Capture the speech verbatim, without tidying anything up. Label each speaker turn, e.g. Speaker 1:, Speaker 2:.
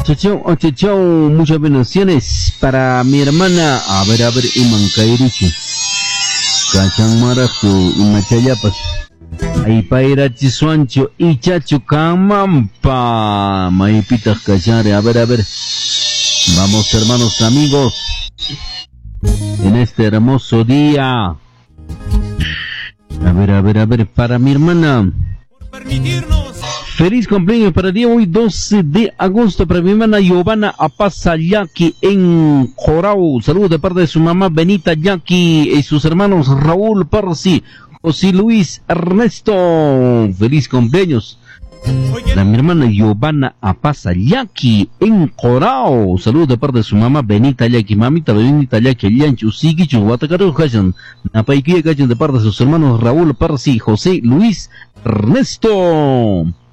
Speaker 1: Chao, chao, chao, muchas bendiciones para mi hermana. A ver, a ver, Imancairichi. Cachan Marajo, Imachayapas. Ahí paira chisuancho y chacho camampa. Maipitas cachare, a ver, a ver. Vamos, hermanos, amigos. En este hermoso día. A ver, a ver, a ver, para mi hermana. Por permitirnos. Feliz cumpleaños para el día hoy, doce de agosto, para mi hermana Giovanna Apaza Yaqui en Jorau. Saludos de parte de su mamá Benita Yaqui y sus hermanos Raúl Parsi, José Luis Ernesto. Feliz cumpleaños. La mi hermana Giovanna Apaza Yaqui en Jorau. Saludos de parte de su mamá Benita Yaqui. Mamita Benita Yaqui, Lianchu, Sigichu, Guatacaru, Hayan. Napaiquía, Hayan de parte de sus hermanos Raúl Parsi, José Luis Ernesto.